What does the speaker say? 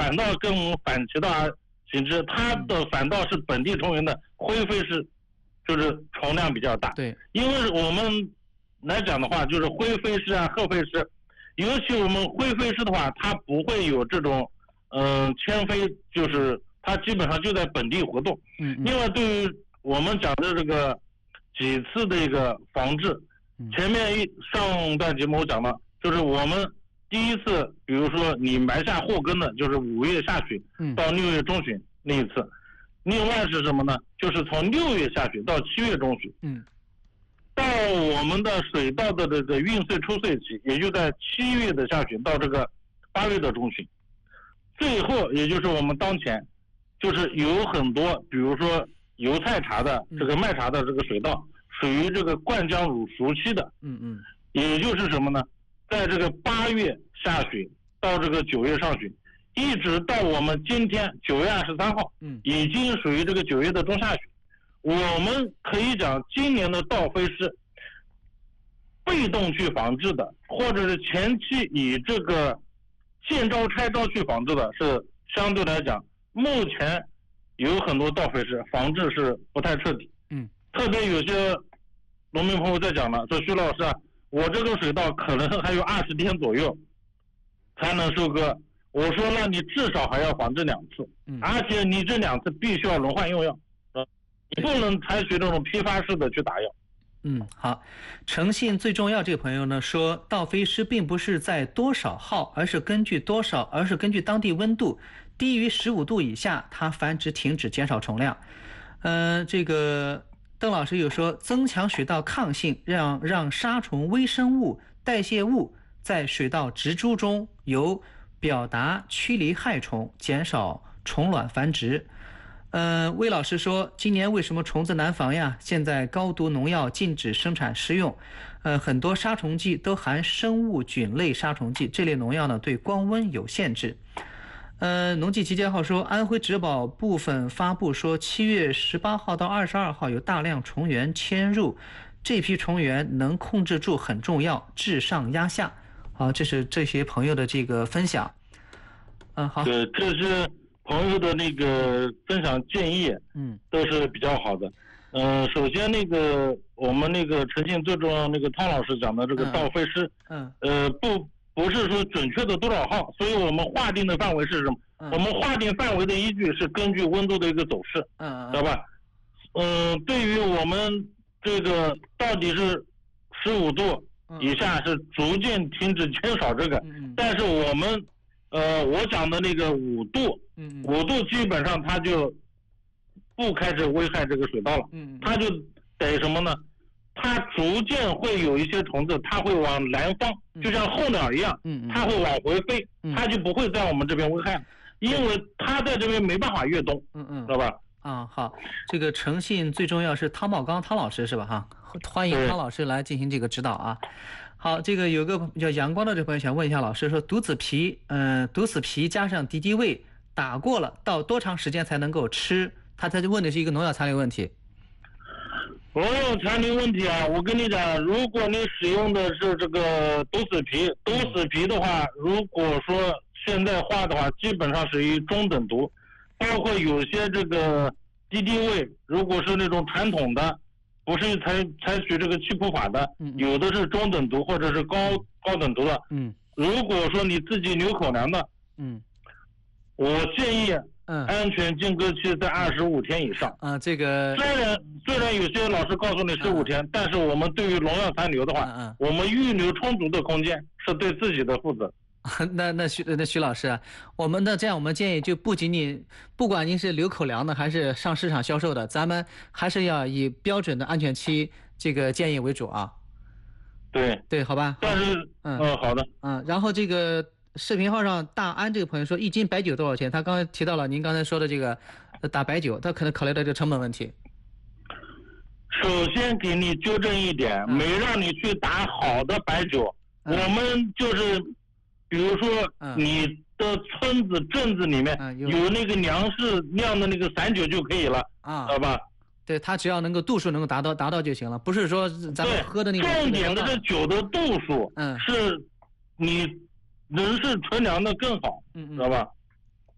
反倒跟我们反其道而行之，它的反倒是本地虫源的灰飞虱，就是虫量比较大。 对， 因为我们来讲的话，就是灰飞虱啊、褐飞虱，尤其我们灰飞虱的话，它不会有这种迁飞，就是它基本上就在本地活动。另外，对于我们讲的这个几次的一个防治，前面上段节目我讲了，就是我们第一次，比如说你埋下祸根的，就是5月下旬到6月中旬那一次。另外是什么呢？就是从6月下旬到7月中旬，到我们的水稻的这个运穗出穗期，也就在7月的下旬到这个8月的中旬。最后也就是我们当前，就是有很多，比如说油菜茶的这个麦茶的这个水稻，属于这个灌浆乳熟期的，也就是什么呢？在这个8月下旬到这个9月上旬，一直到我们今天9月23号，已经属于这个9月的中下旬。我们可以讲，今年的稻飞虱被动去防治的，或者是前期以这个见招拆招去防治的，是相对来讲，目前有很多稻飞虱防治是不太彻底。特别有些农民朋友在讲了，说徐老师啊，我这个水稻可能还有20天左右才能收割。我说那你至少还要防治2次，而且你这2次必须要轮换用药，你不能采取这种批发式的去打药。 好，诚信最重要。这个朋友呢说，稻飞虱并不是在多少号，而是根据当地温度低于15度以下，它繁殖停止，减少虫量。这个邓老师有说，增强水稻抗性，让杀虫微生物代谢物在水稻植株中由表达驱离害虫，减少虫卵繁殖。魏老师说，今年为什么虫子难防呀？现在高毒农药禁止生产施用，很多杀虫剂都含生物菌类杀虫剂，这类农药呢对光温有限制。农技集结号说，安徽植保部分发布说，7月18号到22号有大量虫源迁入，这批虫源能控制住很重要，至上压下。好，这是这些朋友的这个分享。好， 对，这是朋友的那个分享建议，都是比较好的。首先我们诚信最重要那个汤老师讲的这个稻飞虱，不是说准确的多少号，所以我们划定的范围是什么？我们划定范围的依据是根据温度的一个走势，知道吧？对于我们这个到底是15度以下是逐渐停止减少这个，但是我们我讲的那个5度，5度基本上它就不开始危害这个水稻了，它就得什么呢？它逐渐会有一些虫子，它会往南方，就像候鸟一样，它会往回飞，它就不会在我们这边危害，因为它在这边没办法越冬，知道吧？ 好，这个诚信最重要是汤茂刚汤老师是吧？哈，欢迎汤老师来进行这个指导啊。好，这个有个叫阳光的这朋友想问一下老师，说毒死皮加上敌敌畏打过了，到多长时间才能够吃？他问的是一个农药残留问题。 农药残留问题啊，我跟你讲，如果你使用的是这个毒死皮的话，如果说现在化的话，基本上属于中等毒，包括有些这个敌敌畏，如果是那种传统的，不是采取这个气扑法的，有的是中等毒或者是高等毒的。如果说你自己留口粮的，我建议安全间隔期在25天以上。 这个虽然有些老师告诉你15天，但是我们对于农药残留的话，我们预留充足的空间，是对自己的负责。 那徐老师，我们建议就不管您是留口粮的还是上市场销售的，咱们还是要以标准的安全期这个建议为主啊。对，好吧。 但是好的。 然后这个视频号上大安这个朋友说，1斤白酒多少钱？他刚才提到了您刚才说的这个打白酒，他可能考虑到这个成本问题。 首先给你纠正一点，没让你去打好的白酒，我们就是比如说你的村子镇子里面有那个粮食酿的那个散酒就可以了，知道吧？ 对，它只要能够度数能够达到就行了，不是说咱们喝的那种。 重点的是酒的度数，是你人是纯粮的更好，知道吧？